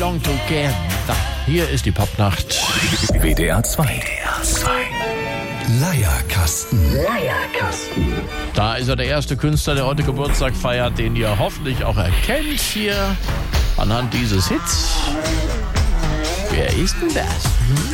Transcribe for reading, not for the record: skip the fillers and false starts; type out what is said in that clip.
Long Together. Hier ist die Popnacht. WDR 2. Leierkasten. Da ist er, der erste Künstler, der heute Geburtstag feiert, den ihr hoffentlich auch erkennt hier anhand dieses Hits. Wer ist denn das?